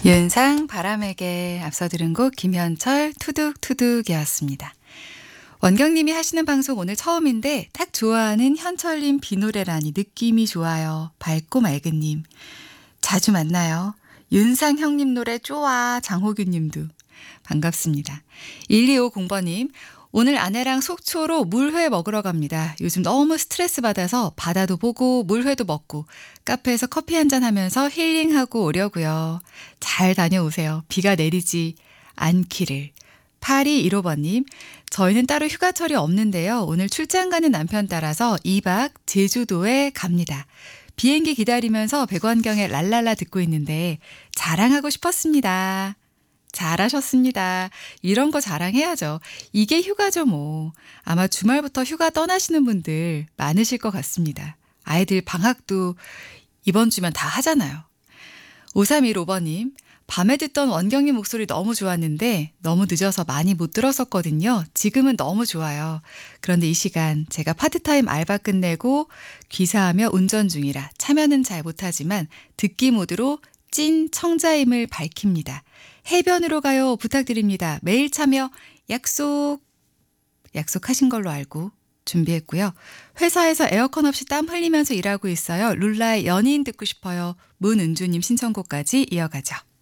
윤상 바람에게 앞서 들은 곡 김현철 투둑투둑이었습니다. 원경님이 하시는 방송 오늘 처음인데 딱 좋아하는 현철님 비 노래라니 느낌이 좋아요. 밝고 맑은님. 자주 만나요. 윤상 형님 노래 좋아. 장호규님도 반갑습니다. 1250번님. 오늘 아내랑 속초로 물회 먹으러 갑니다. 요즘 너무 스트레스 받아서 바다도 보고 물회도 먹고 카페에서 커피 한잔 하면서 힐링하고 오려고요. 잘 다녀오세요. 비가 내리지 않기를. 8215번님. 저희는 따로 휴가철이 없는데요. 오늘 출장 가는 남편 따라서 2박 제주도에 갑니다. 비행기 기다리면서 백원경의 랄랄라 듣고 있는데 자랑하고 싶었습니다. 잘하셨습니다. 이런 거 자랑해야죠. 이게 휴가죠 뭐. 아마 주말부터 휴가 떠나시는 분들 많으실 것 같습니다. 아이들 방학도 이번 주면 다 하잖아요. 5315번님. 밤에 듣던 원경님 목소리 너무 좋았는데 너무 늦어서 많이 못 들었었거든요. 지금은 너무 좋아요. 그런데 이 시간 제가 파트타임 알바 끝내고 귀사하며 운전 중이라 참여는 잘 못하지만 듣기 모드로 찐 청자임을 밝힙니다. 해변으로 가요 부탁드립니다. 매일 참여 약속하신 걸로 알고 준비했고요. 회사에서 에어컨 없이 땀 흘리면서 일하고 있어요. 룰라의 연인 듣고 싶어요. 문은주님 신청곡까지 이어가죠.